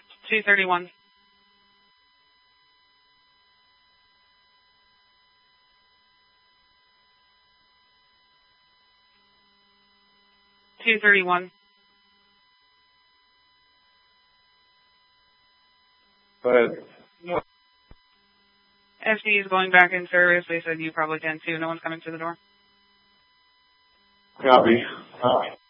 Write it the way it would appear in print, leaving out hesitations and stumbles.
231. Go ahead. FD is going back in service. They said you probably can too. No one's coming to the door. Copy.